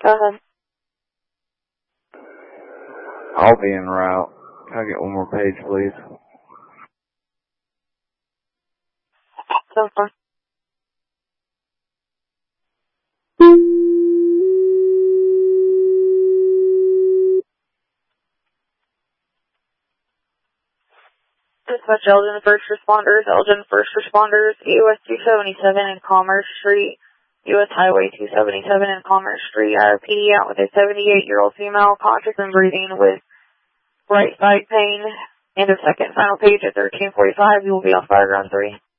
Go ahead. I'll be en route. Can I get one more page, please? So far. Dispatch Elgin First Responders, US 277 in Commerce Street, US Highway 277 in Commerce Street. I have a PD out with a 78-year-old female, conscious and breathing with right side pain. End of second, final page at 13:45. You will be on fire ground 3.